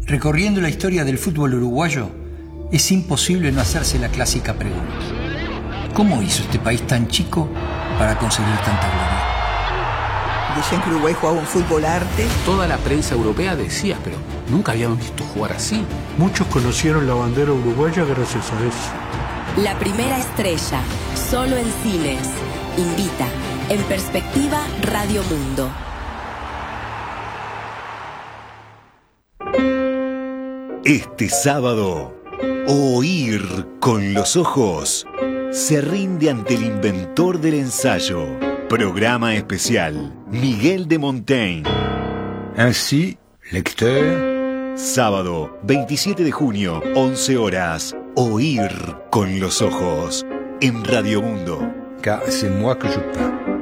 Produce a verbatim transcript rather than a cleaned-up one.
Recorriendo la historia del fútbol uruguayo, es imposible no hacerse la clásica pregunta: ¿cómo hizo este país tan chico para conseguir tanta gloria? Decían que Uruguay jugaba un fútbol arte. Toda la prensa europea decía, pero nunca habíamos visto jugar así. Muchos conocieron la bandera uruguaya gracias a eso. La primera estrella, solo en cines. Invita. En Perspectiva, Radio Mundo. Este sábado, Oír con los ojos se rinde ante el inventor del ensayo. Programa especial, Miguel de Montaigne. Ainsi, lecteur. Sábado, veintisiete de junio, once horas. Oír con los ojos en Radio Mundo. Car c'est moi que je peins.